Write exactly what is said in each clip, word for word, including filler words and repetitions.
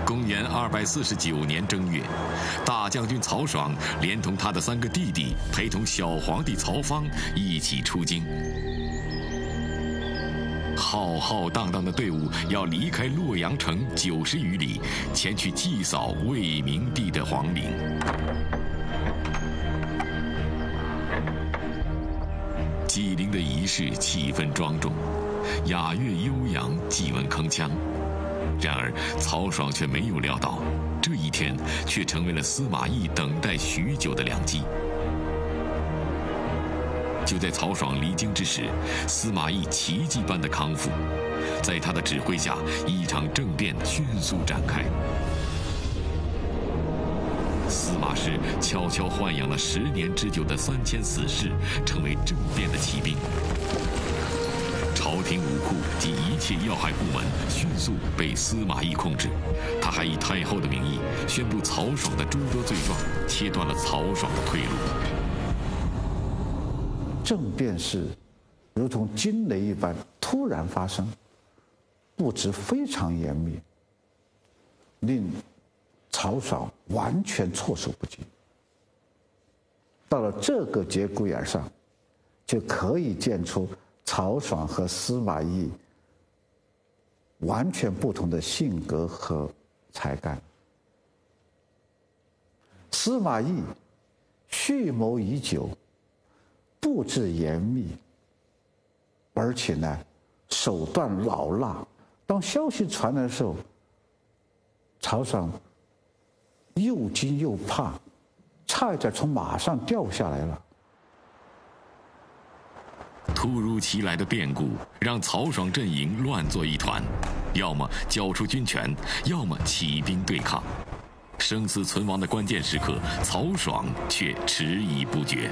公元二百四十九年正月，大将军曹爽连同他的三个弟弟，陪同小皇帝曹芳一起出京。浩浩荡荡的队伍要离开洛阳城九十余里，前去祭扫魏明帝的皇陵。祭陵的仪式气氛庄重，雅乐悠扬，祭文铿锵。然而，曹爽却没有料到，这一天却成为了司马懿等待许久的良机。就在曹爽离京之时，司马懿奇迹般的康复，在他的指挥下，一场政变迅速展开。司马师悄悄豢养了十年之久的三千死士，成为政变的骑兵。朝廷武库及一切要害部门迅速被司马懿控制，他还以太后的名义宣布曹爽的诸多罪状，切断了曹爽的退路。 政变是如同惊雷一般突然发生，布置非常严密，令曹爽完全措手不及。到了这个节骨眼上，就可以见出曹爽和司马懿完全不同的性格和才干。司马懿蓄谋已久，布置严密，而且呢手段老辣。当消息传来的时候，曹爽又惊又怕，差一点从马上掉下来了。 突如其来的变故让曹爽阵营乱作一团，要么交出军权，要么起兵对抗。生死存亡的关键时刻，曹爽却迟疑不决。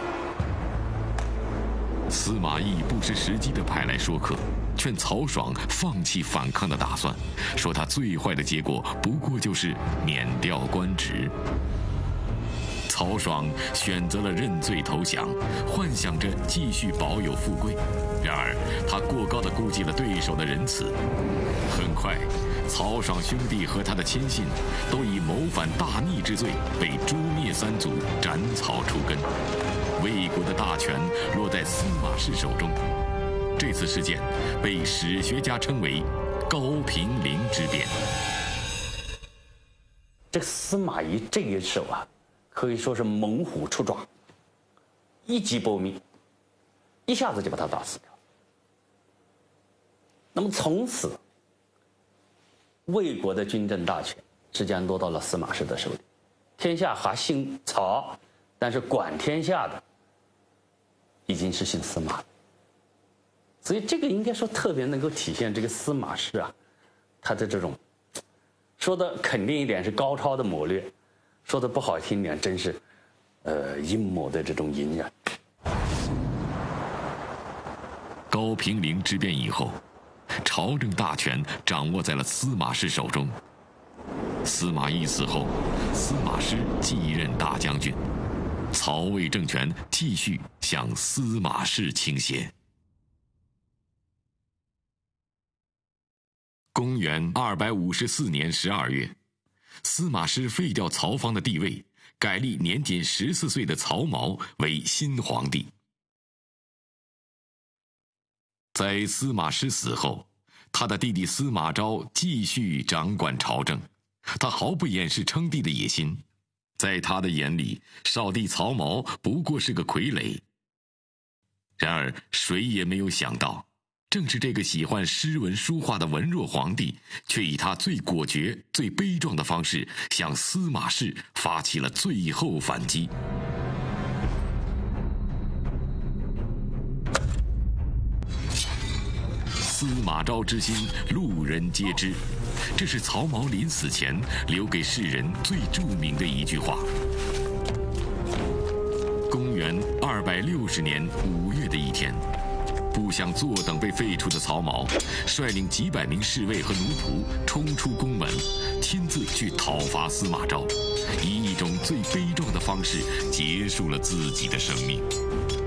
司马懿不失时机地派来说客，劝曹爽放弃反抗的打算，说他最坏的结果不过就是免掉官职。曹爽选择了认罪投降，幻想着继续保有富贵。然而，他过高地估计了对手的仁慈。很快，曹爽兄弟和他的亲信都以谋反大逆之罪被诛灭三族，斩草除根。魏国的大权落在司马氏手中。这次事件被史学家称为高平陵之变。 这个司马懿这一手啊，可以说是猛虎出爪，一击毙命，一下子就把他打死掉。那么从此，魏国的军政大权直接落到了司马氏的手里，天下还姓曹，但是管天下的已经是姓司马了。所以这个应该说特别能够体现这个司马氏啊，他的这种说的肯定一点是高超的谋略，说的不好听点，真是，呃，阴谋的这种隐忍。 高平陵之变以后，朝政大权掌握在了司马氏手中。司马懿死后，司马师继任大将军，曹魏政权继续向司马氏倾斜。公元二百五十四年十二月，司马师废掉曹芳的地位，改立年仅十四岁的曹髦为新皇帝。在司马师死后，他的弟弟司马昭继续掌管朝政，他毫不掩饰称帝的野心。在他的眼里，少帝曹髦不过是个傀儡。然而，谁也没有想到，正是这个喜欢诗文书画的文弱皇帝，却以他最果决、最悲壮的方式，向司马氏发起了最后反击。司马昭之心，路人皆知，这是曹髦临死前留给世人最著名的一句话。公元二百六十年五月的一天，不想坐等被废除的曹髦，率领几百名侍卫和奴仆冲出宫门，亲自去讨伐司马昭，以一种最悲壮的方式结束了自己的生命。